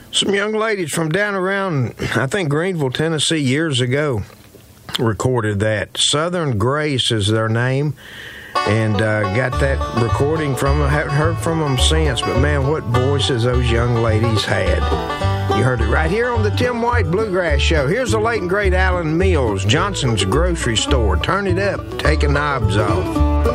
Some young ladies from down around, I think, Greenville, Tennessee, years ago recorded that. Southern Grace is their name, and got that recording from them. Haven't heard from them since, but man, what voices those young ladies had. You heard it right here on the Tim White Bluegrass Show. Here's the late and great Alan Mills, Johnson's Grocery Store. Turn it up, take the knobs off.